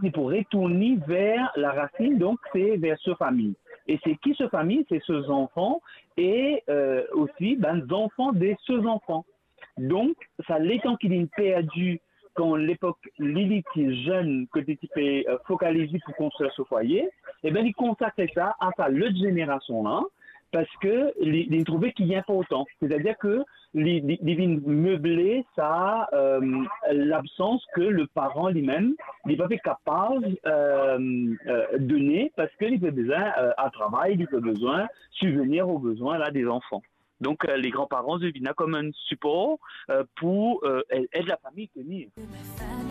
il faut retourner vers la racine, donc c'est vers ce famille. Et c'est qui ce famille? C'est ce enfants et aussi ben, les enfants de ce enfants. Donc, ça l'étant qu'il est perdu quand l'époque Lily est jeune, que tu peux focaliser pour construire ce foyer, et bien il consacre ça à sa l'autre génération là, parce que il trouvait qu'il est important. C'est-à-dire que il vient meubler ça l'absence que le parent lui-même n'est pas fait capable donner parce qu'il fait besoin à travail, il fait besoin subvenir aux besoins là des enfants. Donc, les grands-parents deviennent comme un support pour aider la famille à tenir.